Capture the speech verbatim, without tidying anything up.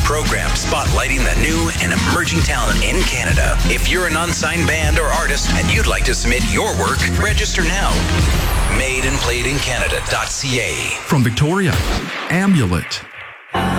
program spotlighting the new and emerging talent in Canada. If you're an unsigned band or artist and you'd like to submit your work, register now. made and played in canada dot c a. From Victoria, Amulet.